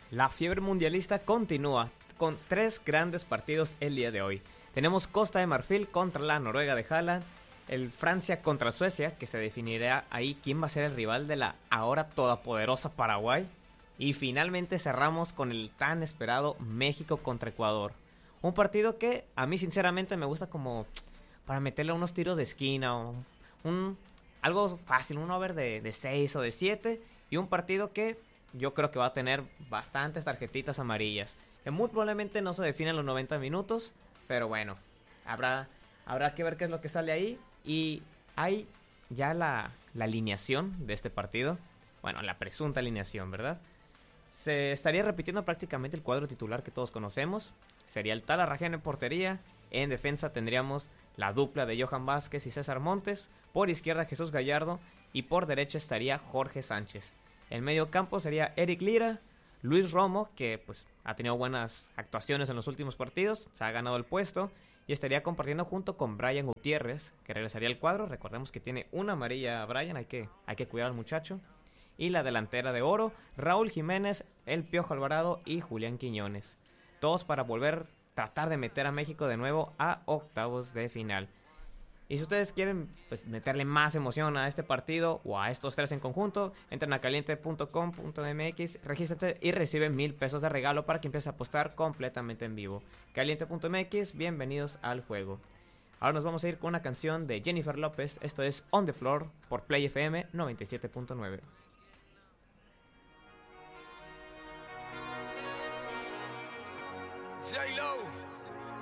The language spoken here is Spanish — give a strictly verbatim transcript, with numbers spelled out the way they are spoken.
La fiebre mundialista continúa con tres grandes partidos el día de hoy. Tenemos Costa de Marfil contra la Noruega de Haaland, el Francia contra Suecia, que se definirá ahí quién va a ser el rival de la ahora todopoderosa Paraguay. Y finalmente cerramos con el tan esperado México contra Ecuador. Un partido que a mí sinceramente me gusta como para meterle unos tiros de esquina o un, algo fácil, un over de seis o de siete. Y un partido que yo creo que va a tener bastantes tarjetitas amarillas. Que muy probablemente no se definen los noventa minutos, pero bueno, habrá, habrá que ver qué es lo que sale ahí. Y hay ya la, la alineación de este partido. Bueno, la presunta alineación, ¿verdad? Se estaría repitiendo prácticamente el cuadro titular que todos conocemos. Sería el Tala Rajena en portería. En defensa tendríamos la dupla de Johan Vázquez y César Montes. Por izquierda Jesús Gallardo. Y por derecha estaría Jorge Sánchez. El medio campo sería Eric Lira. Luis Romo, que pues ha tenido buenas actuaciones en los últimos partidos. Se ha ganado el puesto. Y estaría compartiendo junto con Brian Gutiérrez, que regresaría al cuadro. Recordemos que tiene una amarilla Brian. Hay que, hay que cuidar al muchacho. Y la delantera de oro, Raúl Jiménez, El Piojo Alvarado y Julián Quiñones. Todos para volver, tratar de meter a México de nuevo a octavos de final. Y si ustedes quieren pues, meterle más emoción a este partido o a estos tres en conjunto, entren a caliente punto com punto m x, regístrate y reciben mil pesos de regalo para que empieces a apostar completamente en vivo. caliente punto m x, bienvenidos al juego. Ahora nos vamos a ir con una canción de Jennifer López. Esto es On The Floor por Play F M noventa y siete punto nueve.